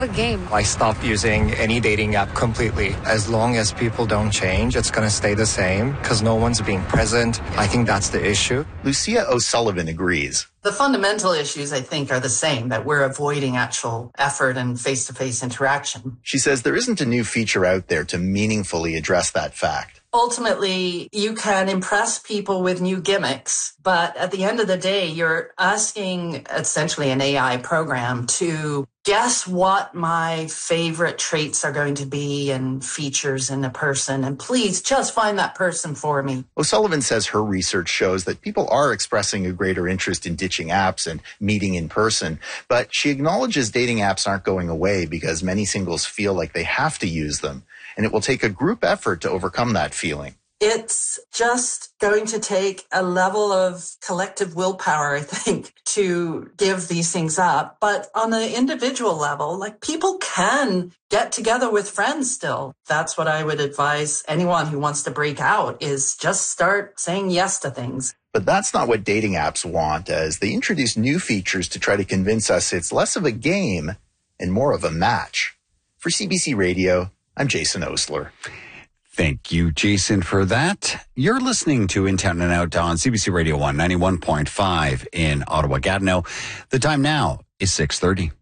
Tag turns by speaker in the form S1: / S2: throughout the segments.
S1: A game.
S2: I stopped using any dating app completely. As long as people don't change, it's going to stay the same because no one's being present. I think that's the issue.
S3: Lucia O'Sullivan agrees.
S4: The fundamental issues, I think, are the same, that we're avoiding actual effort and face-to-face interaction.
S3: She says there isn't a new feature out there to meaningfully address that fact.
S4: Ultimately, you can impress people with new gimmicks, but at the end of the day, you're asking essentially an AI program to guess what my favorite traits are going to be and features in a person, and please just find that person for me.
S3: O'Sullivan says her research shows that people are expressing a greater interest in ditching apps and meeting in person, but she acknowledges dating apps aren't going away because many singles feel like they have to use them, and it will take a group effort to overcome that feeling.
S4: It's just going to take a level of collective willpower, I think, to give these things up. But on the individual level, like, people can get together with friends still. That's what I would advise anyone who wants to break out, is just start saying yes to things.
S3: But that's not what dating apps want, as they introduce new features to try to convince us it's less of a game and more of a match. For CBC Radio, I'm Jason Osler.
S5: Thank you, Jason, for that. You're listening to In Town and Out on CBC Radio 191.5 in Ottawa-Gatineau. The time now is 6:30.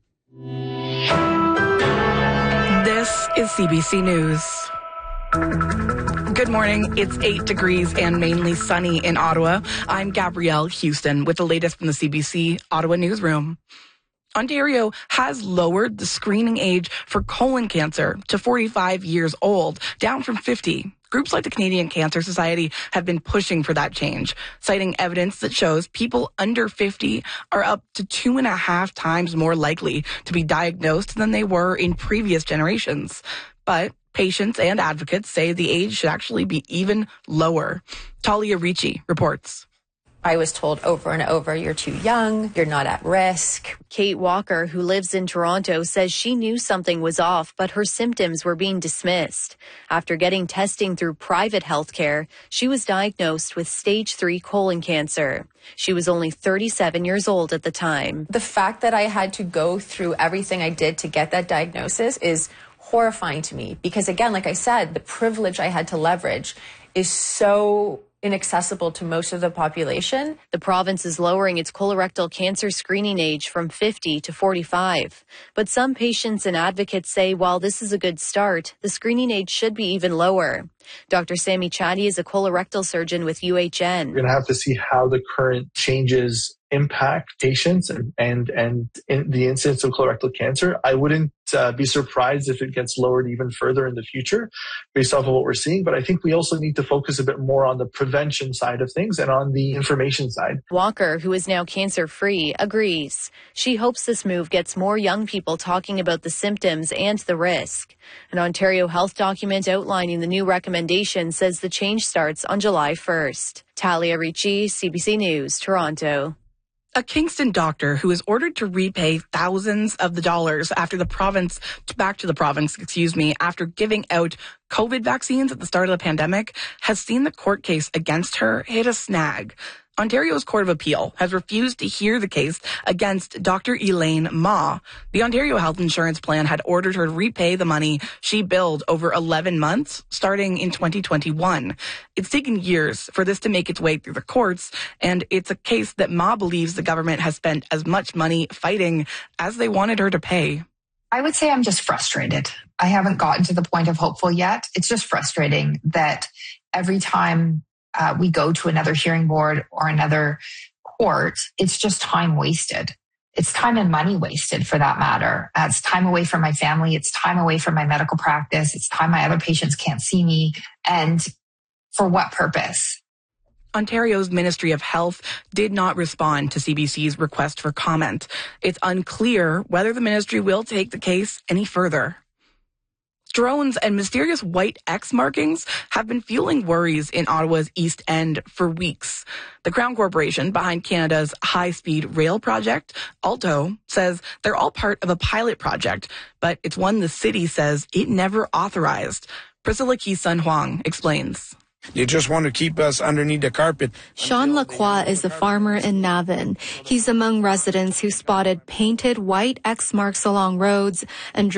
S6: This is CBC News. Good morning. It's 8 degrees and mainly sunny in Ottawa. I'm Gabrielle Houston with the latest from the CBC Ottawa newsroom. Ontario has lowered the screening age for colon cancer to 45 years old, down from 50. Groups like the Canadian Cancer Society have been pushing for that change, citing evidence that shows people under 50 are up to 2.5 times more likely to be diagnosed than they were in previous generations. But patients and advocates say the age should actually be even lower. Talia Ricci reports.
S7: I was told over and over, you're too young, you're not at risk.
S8: Kate Walker, who lives in Toronto, says she knew something was off, but her symptoms were being dismissed. After getting testing through private health care, she was diagnosed with stage 3 colon cancer. She was only 37 years old at the time.
S7: The fact that I had to go through everything I did to get that diagnosis is horrifying to me because, again, like I said, the privilege I had to leverage is so inaccessible to most of the population.
S8: The province is lowering its colorectal cancer screening age from 50 to 45. But some patients and advocates say while this is a good start, the screening age should be even lower. Dr. Sammy Chatty is a colorectal surgeon with UHN.
S9: We're going to have to see how the current changes impact patients and in the incidence of colorectal cancer. I wouldn't be surprised if it gets lowered even further in the future based off of what we're seeing. But I think we also need to focus a bit more on the prevention side of things and on the information side.
S8: Walker, who is now cancer-free, agrees. She hopes this move gets more young people talking about the symptoms and the risk. An Ontario health document outlining the new recommendation says the change starts on July 1st. Talia Ricci, CBC News, Toronto.
S6: A Kingston doctor who is ordered to repay thousands of the dollars after the province, after giving out COVID vaccines at the start of the pandemic, has seen the court case against her hit a snag. Ontario's Court of Appeal has refused to hear the case against Dr. Elaine Ma. The Ontario Health Insurance Plan had ordered her to repay the money she billed over 11 months, starting in 2021. It's taken years for this to make its way through the courts, and it's a case that Ma believes the government has spent as much money fighting as they wanted her to pay.
S10: I would say I'm just frustrated. I haven't gotten to the point of hopeful yet. It's just frustrating that every time we go to another hearing board or another court, it's just time wasted. It's time and money wasted for that matter. It's time away from my family. It's time away from my medical practice. It's time my other patients can't see me. And for what purpose?
S6: Ontario's Ministry of Health did not respond to CBC's request for comment. It's unclear whether the ministry will take the case any further. Drones and mysterious white X markings have been fueling worries in Ottawa's East End for weeks. The Crown Corporation behind Canada's high-speed rail project, Alto, says they're all part of a pilot project, but it's one the city says it never authorized. Priscilla Key-Sun Huang explains.
S1: They just want to keep us underneath the carpet.
S11: Sean Lacroix is a farmer in Navan. He's among residents who spotted painted white X marks along roads and